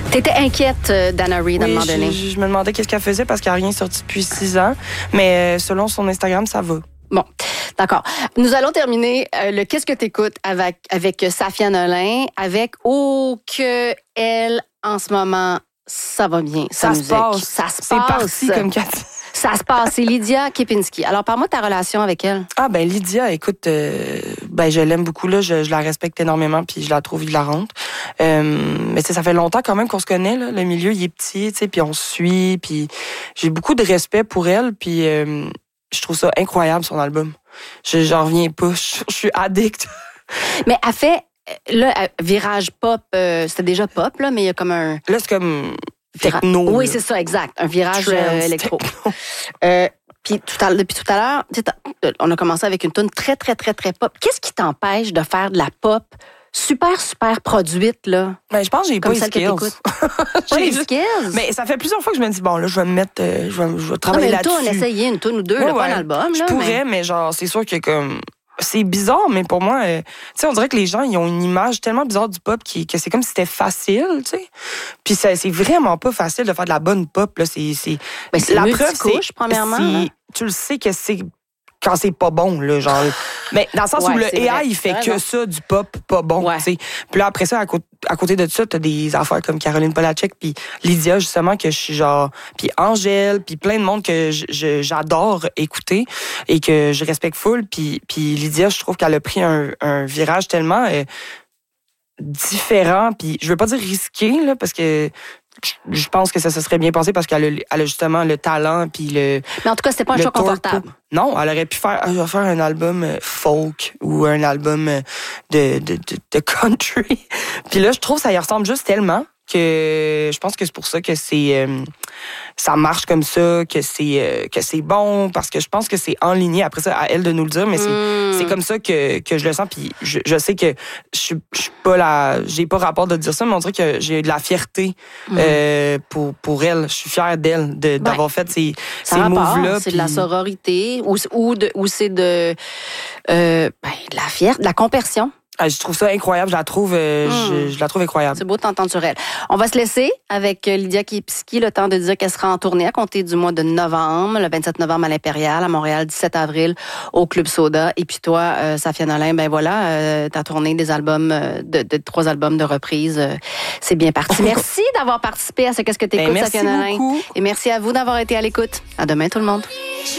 T'étais inquiète d'Anna Reid à un moment donné. Je me demandais qu'est-ce qu'elle faisait parce qu'elle n'a rien sorti depuis 6 ans. Mais selon son Instagram, ça va. Bon, d'accord. Nous allons terminer le Qu'est-ce que t'écoutes avec Safia Nolin, avec que elle, en ce moment, ça va bien. Ça se passe. Ça se passe. C'est parti, comme Cathy. Ça se passe. C'est Lydia Kepinski. Alors, parle-moi de ta relation avec elle. Ah, ben Lydia, écoute, je l'aime beaucoup, là. Je la respecte énormément, puis je la trouve hilarante. Mais tu sais, ça fait longtemps quand même qu'on se connaît, là. Le milieu, il est petit, tu sais, puis on se suit, puis j'ai beaucoup de respect pour elle, puis je trouve ça incroyable, son album. J'en reviens pas. Je suis addict. Mais elle fait, là, virage pop, c'était déjà pop, là, mais il y a comme un... Là, c'est comme... techno. Oui, c'est ça, exact. Un virage électro. Puis depuis tout à l'heure, on a commencé avec une tune très, très, très, très pop. Qu'est-ce qui t'empêche de faire de la pop super, super produite, là? Ben, je pense que j'ai pas les skills. Pas les skills? Mais ça fait plusieurs fois que je me dis, bon, là, je vais me mettre, je vais travailler là-dessus. On essayé une tune ou deux, pas un album. Je pourrais, mais genre, c'est sûr que comme... C'est bizarre, mais pour moi, tu sais, on dirait que les gens, ils ont une image tellement bizarre du pop que c'est comme si c'était facile, tu sais. Puis c'est vraiment pas facile de faire de la bonne pop, là. C'est la preuve, c'est... premièrement. Tu le sais que c'est... quand c'est pas bon, là, genre... Mais dans le sens où le AI, il fait que ça, du pop pas bon, tu sais. Puis là, après ça, à côté de ça, t'as des affaires comme Caroline Polachek, puis Lydia, justement, que je suis genre... Puis Angèle, puis plein de monde que j'adore écouter et que je respecte full. Puis Lydia, je trouve qu'elle a pris un virage tellement différent, puis je veux pas dire risqué, là, parce que... Je pense que ça se serait bien passé parce qu'elle a justement le talent puis le... Mais en tout cas, c'était pas un choix confortable. Non, elle aurait pu faire un album folk ou un album de country. Puis là, je trouve que ça y ressemble juste tellement que je pense que c'est pour ça que ça marche comme ça, que c'est bon, parce que je pense que c'est enligné. Après ça, à elle de nous le dire, mais c'est comme ça que je le sens. Puis je sais que je suis pas j'ai pas rapport de dire ça, mais on dirait que j'ai de la fierté pour elle. Je suis fière d'elle d'avoir fait ces moves-là. C'est de la sororité ou c'est de la fierté, de la compersion. Je trouve ça incroyable. Je la trouve incroyable. C'est beau de t'entendre sur elle. On va se laisser avec Lydia Kepinski, le temps de dire qu'elle sera en tournée à compter du mois de novembre, le 27 novembre à l'Impérial, à Montréal, 17 avril au Club Soda. Et puis toi, Safia Nolin, ben voilà, ta tournée des albums, de 3 albums de reprise, c'est bien parti. Merci d'avoir participé à ce Qu'est-ce que t'écoutes, Safia Nolin. Beaucoup. Et merci à vous d'avoir été à l'écoute. À demain, tout le monde.